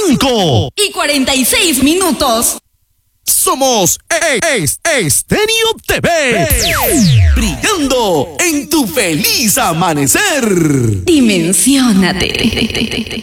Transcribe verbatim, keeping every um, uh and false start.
cinco y cuarenta y seis minutos. Somos es Estéreo T V, brillando en tu feliz amanecer. Dimensiónate.